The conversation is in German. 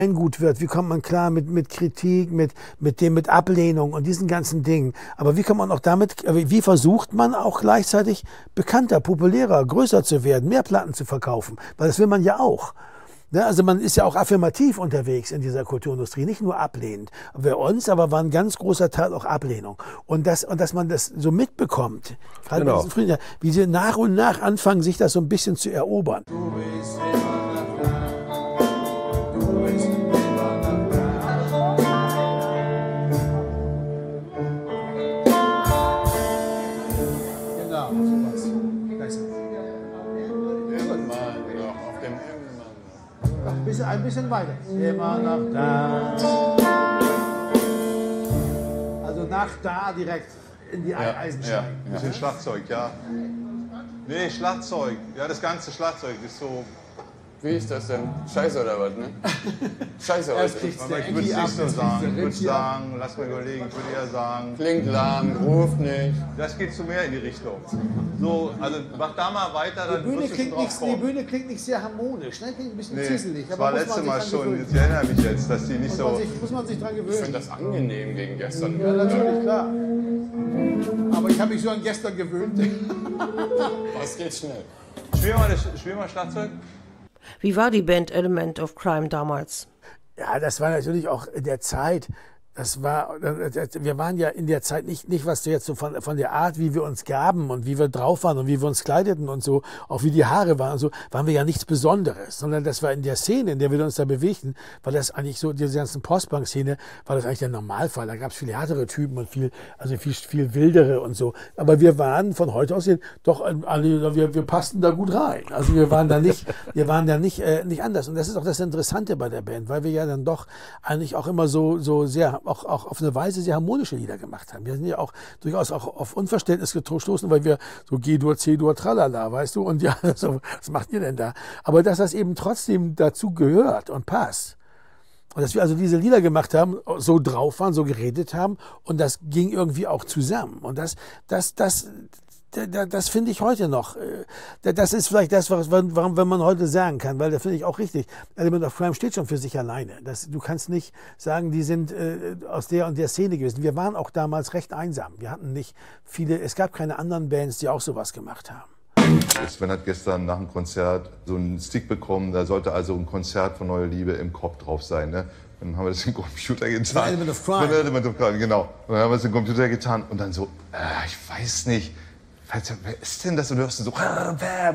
gut wird, wie kommt man klar mit Kritik, mit Ablehnung und diesen ganzen Dingen. Aber wie kommt man auch damit, wie versucht man auch gleichzeitig bekannter, populärer, größer zu werden, mehr Platten zu verkaufen? Weil das will man ja auch. Ne? Also man ist ja auch affirmativ unterwegs in dieser Kulturindustrie, nicht nur ablehnend. Bei uns aber war ein ganz großer Teil auch Ablehnung. Und dass man das so mitbekommt, gerade bei diesen Frühen, wie sie nach und nach anfangen, sich das so ein bisschen zu erobern. Ein bisschen weiter. Immer nach da. Also nach da direkt in die Eisen steigen. Ja, ein bisschen Schlagzeug, ja. Nee, Schlagzeug. Ja, das ganze Schlagzeug ist so. Wie ist das denn? Scheiße oder was, ne? Scheiße heute. Ich würde es nicht so sagen. Ich würde sagen, lass mal überlegen, ich würde eher sagen. Klingt lahm, ruft nicht. Das geht zu mehr in die Richtung. So, also mach da mal weiter, dann Die Bühne klingt nicht sehr harmonisch, ne? Klingt ein bisschen zisselig. Das war letztes Mal schon, ich erinnere mich jetzt, dass die nicht so... Muss man sich dran gewöhnen. Ich finde das angenehm gegen gestern. Ja, natürlich, klar. Aber ich habe mich so an gestern gewöhnt. Das geht schnell. Spiel mal Schlagzeug. Wie war die Band Element of Crime damals? Ja, das war natürlich auch in der Zeit. Wir waren ja in der Zeit nicht was du jetzt so von der Art, wie wir uns gaben und wie wir drauf waren und wie wir uns kleideten und so, auch wie die Haare waren und so, waren wir ja nichts Besonderes, sondern das war in der Szene, in der wir uns da bewegten, war das eigentlich so, diese ganzen Postbank-Szene, war das eigentlich der Normalfall. Da gab es viel härtere Typen und viel wildere und so. Aber wir waren von heute aus doch alle, wir passten da gut rein. Also wir waren da nicht anders. Und das ist auch das Interessante bei der Band, weil wir ja dann doch eigentlich auch immer so sehr auch auf eine Weise sehr harmonische Lieder gemacht haben. Wir sind ja auch durchaus auch auf Unverständnis gestoßen, weil wir so G-Dur, C-Dur, tralala, weißt du, und ja, so, was macht ihr denn da? Aber dass das eben trotzdem dazu gehört und passt. Und dass wir also diese Lieder gemacht haben, so drauf waren, so geredet haben und das ging irgendwie auch zusammen. Und das finde ich heute noch. Das ist vielleicht das, wenn man heute sagen kann, weil das finde ich auch richtig. Element of Crime steht schon für sich alleine. Du kannst nicht sagen, die sind aus der und der Szene gewesen. Wir waren auch damals recht einsam. Wir hatten nicht viele, es gab keine anderen Bands, die auch sowas gemacht haben. Sven hat gestern nach dem Konzert so einen Stick bekommen, da sollte also ein Konzert von Neue Liebe im Kopf drauf sein. Ne? Dann haben wir das im Computer getan. Element of Crime. Element of Crime, genau. Und dann haben wir es im Computer getan und dann so, ich weiß nicht, wer ist denn das? Und du hörst so,